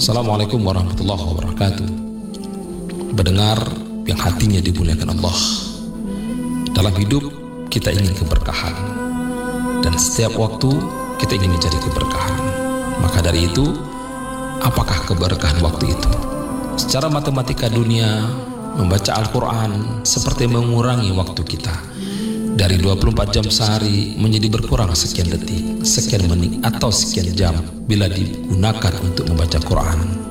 Assalamualaikum warahmatullahi wabarakatuh. Pendengar yang hatinya dimuliakan Allah, dalam hidup kita ingin keberkahan, dan setiap waktu kita ingin mencari keberkahan. Maka dari itu, apakah keberkahan waktu itu? Secara matematika dunia, membaca Al-Quran seperti mengurangi waktu kita dari 24 jam sehari menjadi berkurang sekian detik, sekian menit, atau sekian jam bila digunakan untuk membaca Quran.